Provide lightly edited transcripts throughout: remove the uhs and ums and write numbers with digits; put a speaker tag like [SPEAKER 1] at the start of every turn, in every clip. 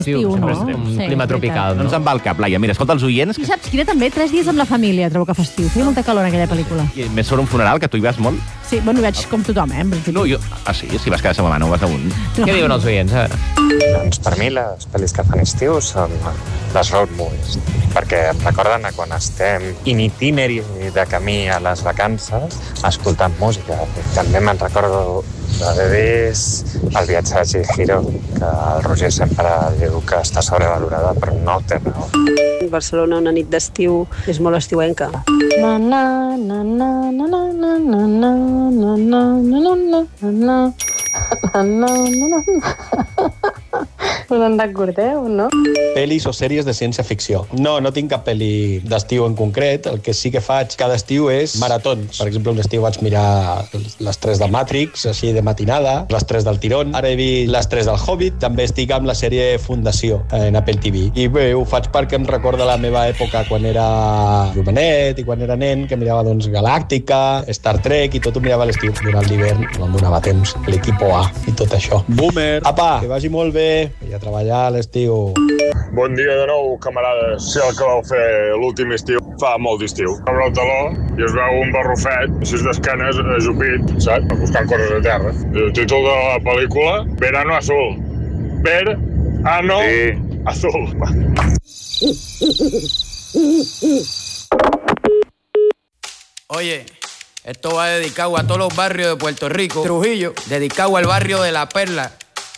[SPEAKER 1] Estiu, no?
[SPEAKER 2] Un clima tropical,
[SPEAKER 3] No ens en va al cap, Laia. Mira, escolta els oients,
[SPEAKER 1] I saps quina també? 3 dies amb la família, trobo que festiu. Feia molta calor en aquella pel·lícula.
[SPEAKER 3] i més sobre un funeral, que tu hi vas molt.
[SPEAKER 1] Sí, bueno, ho veig com tothom, en principi.
[SPEAKER 3] No, jo... Ah, sí? Si vas cada setmana, no vas a un.
[SPEAKER 2] Què diuen els oients? A veure.
[SPEAKER 4] Doncs per mi les pel·lis que fan estiu són les road movies, perquè em recorden a quan estem in itineri de camí a les vacances escoltant música. També me'n recordo d'haver vist El viatge de Chihiro, que el Roger sempre diu que està sobrevalorada, però no té raó.
[SPEAKER 5] Barcelona, una nit d'estiu, és molt estiuenca.
[SPEAKER 6] Na na na na na na na na na na na na na na. Us en recordeu, no?
[SPEAKER 7] Pel·lis o sèries de ciència-ficció. No tinc cap pel·li d'estiu en concret. El que sí que faig cada estiu és maratons. Per exemple, un estiu vaig mirar les 3 del Matrix, així de matinada, les 3 del tirón. Ara he vist les 3 del Hobbit. També estic amb la sèrie Fundació en Apple TV. I bé, ho faig perquè em recorda la meva època quan era jovenet i quan era nen, que mirava doncs Galàctica, Star Trek i tot ho mirava a l'estiu. Durant l'hivern no em donava temps. L'equipo A i tot això. Boomer! Apa, que vagi molt bé. I a treballar a l'estiu.
[SPEAKER 8] Bon dia de nou, camarades. Si el que vau fer l'últim estiu fa molt d'estiu. Obre el taló i es veu un barrufet, així d'esquenes, ajupit, saps? Buscant coses a terra. El títol de la pel·lícula, Verano Azul. Verano Azul.
[SPEAKER 9] Oye, esto va dedicado a todos los barrios de Puerto Rico. Trujillo, dedicado al barrio de La Perla.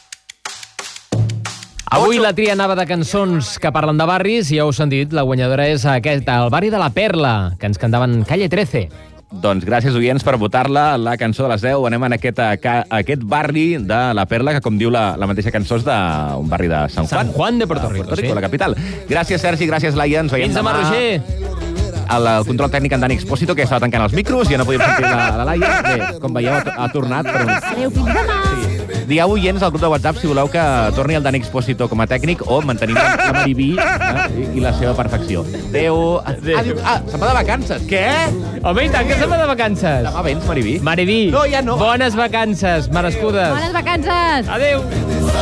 [SPEAKER 2] Avui la tria anava de cançons que parlen de barris i ja heu sentit, la guanyadora és aquesta, el barri de la Perla, que ens cantaven Calle 13.
[SPEAKER 3] Doncs gràcies, oients, per votar-la. La cançó de les 10. Anem en aquest barri de la Perla, que, com diu la mateixa cançó, és d'un barri de San Juan.
[SPEAKER 2] San Juan de Puerto Rico, sí.
[SPEAKER 3] La capital. Gràcies, Sergi, gràcies, Laia. Ens veiem
[SPEAKER 2] Fins demà, Roger.
[SPEAKER 3] El control tècnic en Dani Expósito, que estava tancant els micros, ja no podíem sentir la Laia. Bé, com veieu, ha tornat.
[SPEAKER 1] Adéu, fins demà!
[SPEAKER 3] Dieu, oients, al grup de WhatsApp, si voleu que torni el Dani Expósito com a tècnic o mantenim la Mariví i la seva perfecció. Adéu. Se'n va de vacances. Què?
[SPEAKER 2] Home, i tant que se'n va de vacances.
[SPEAKER 3] Demà vens, Mariví?
[SPEAKER 2] Mariví.
[SPEAKER 3] No, ja no.
[SPEAKER 2] Bones vacances, merescudes.
[SPEAKER 1] Bones vacances!
[SPEAKER 2] Adéu.